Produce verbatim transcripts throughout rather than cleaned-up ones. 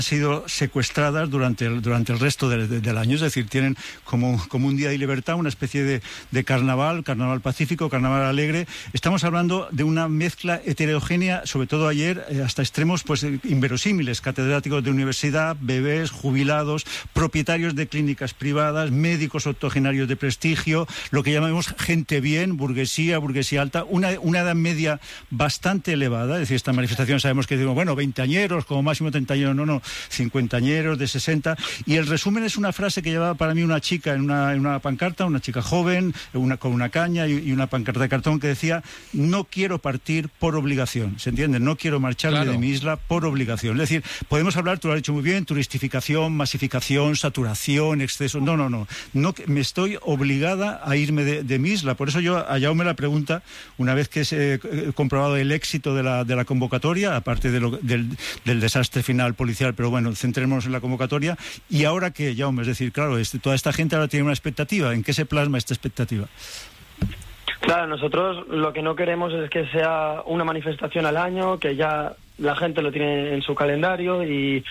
sido secuestradas durante el, durante el resto de, de, del año, es decir, tienen como, como un día de libertad, una especie de, de carnaval, carnaval pacífico, carnaval alegre. Estamos hablando de una mezcla heterogénea, sobre todo ayer, eh, hasta extremos pues inverosímiles, catedráticos de universidad, bebés, jubilados, propietarios de clínicas privadas, médicos octogenarios de prestigio, lo que llamamos gente bien, burguesía, burguesía alta, una, una edad media bastante elevada, es decir, esta manifestación sabemos que digo, bueno, veinteañeros, como máximo treintañeros, no, no, cincuentañeros, de sesenta, y el resumen es una frase que llevaba para mí una chica en una, en una pancarta, una chica joven, una, con una caña y, y una pancarta de cartón que decía, no quiero partir por obligación, ¿se entiende? No quiero marcharme claro. de mi isla por obligación. Es decir, podemos hablar, tú lo has dicho muy bien, turistificación, masificación, saturación, exceso, no, no, no, no me estoy obligada a irme de, de mi isla. Por eso yo a Jaume la pregunta, una vez que se he comprobado el éxito de la, de la convocatoria, aparte de lo, del, del desastre final policial, pero bueno, centrémonos en la convocatoria. ¿Y ahora qué, Jaume? Es decir, claro, este, toda esta gente ahora tiene una expectativa. ¿En qué se plasma esta expectativa? Claro, nosotros lo que no queremos es que sea una manifestación al año, que ya la gente lo tiene en su calendario y,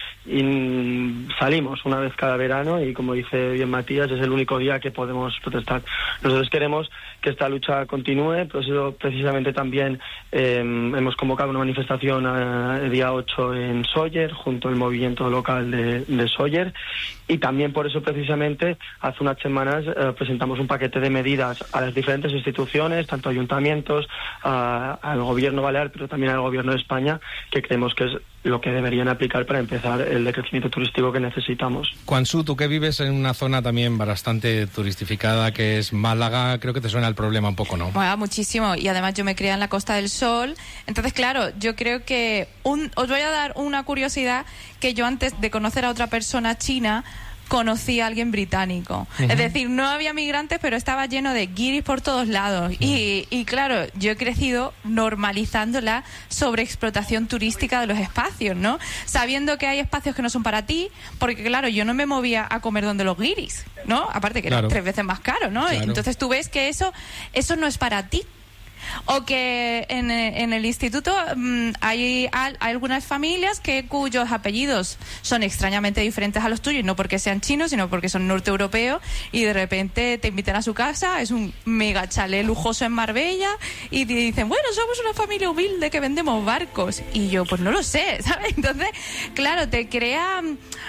y salimos una vez cada verano y, como dice bien Matías, es el único día que podemos protestar. Nosotros queremos que esta lucha continúe, por eso precisamente también eh, hemos convocado una manifestación eh, el día ocho en Sóller, junto al movimiento local de, de Sóller, y también por eso precisamente hace unas semanas eh, presentamos un paquete de medidas a las diferentes instituciones, tanto ayuntamientos, a, al gobierno balear, pero también al gobierno de España, que creemos que es lo que deberían aplicar para empezar el decrecimiento turístico que necesitamos. Quan Su, tú que vives en una zona también bastante turistificada, que es Málaga, creo que te suena el problema un poco, ¿no? Bueno, muchísimo, y además yo me crié en la Costa del Sol, entonces claro, yo creo que un, os voy a dar una curiosidad, que yo antes de conocer a otra persona china conocí a alguien británico. Uh-huh. Es decir, no había migrantes, pero estaba lleno de guiris por todos lados. Uh-huh. Y, y claro, yo he crecido normalizando la sobreexplotación turística de los espacios, ¿no? Sabiendo que hay espacios que no son para ti, porque claro, yo no me movía a comer donde los guiris, ¿no? Aparte que claro. Era tres veces más caro, ¿no? Claro. Entonces tú ves que eso, eso no es para ti. O que en, en el instituto mmm, hay, hay algunas familias que cuyos apellidos son extrañamente diferentes a los tuyos, no porque sean chinos, sino porque son norteeuropeos, y de repente te invitan a su casa, es un mega chalet lujoso en Marbella, y te dicen, bueno, somos una familia humilde que vendemos barcos. Y yo, pues no lo sé, ¿sabes? Entonces, claro, te crea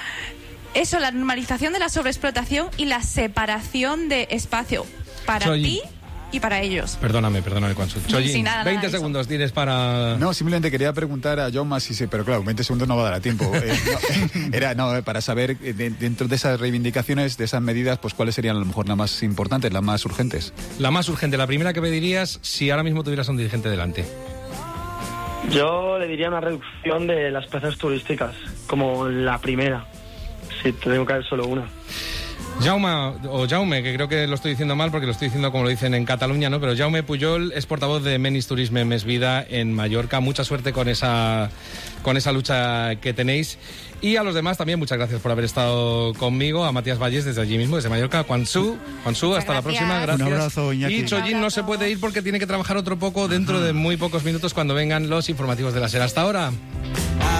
eso, la normalización de la sobreexplotación y la separación de espacio para Soy... ti y para ellos. Perdóname, perdóname, Quan Su. Chollín, sí, nada, veinte nada, segundos tienes para... No, simplemente quería preguntar a Jaume si se... Pero claro, veinte segundos no va a dar a tiempo. Eh, no, era, no, para saber, de, dentro de esas reivindicaciones, de esas medidas, pues cuáles serían a lo mejor las más importantes, las más urgentes. La más urgente, la primera que me dirías si ahora mismo tuvieras a un dirigente delante. Yo le diría una reducción de las plazas turísticas, como la primera, si tengo que haber solo una. Jaume, o Jaume, que creo que lo estoy diciendo mal porque lo estoy diciendo como lo dicen en Cataluña, ¿no? Pero Jaume Pujol es portavoz de Menis Turisme Més Vida en Mallorca. Mucha suerte con esa, con esa lucha que tenéis. Y a los demás también, muchas gracias por haber estado conmigo. A Matías Valles desde allí mismo, desde Mallorca. Quan Su, Quan Su, hasta gracias. La próxima. Gracias. Un abrazo, Iñaki. Y Chollín no se puede ir porque tiene que trabajar otro poco dentro de muy pocos minutos cuando vengan los informativos de la SER. Hasta ahora.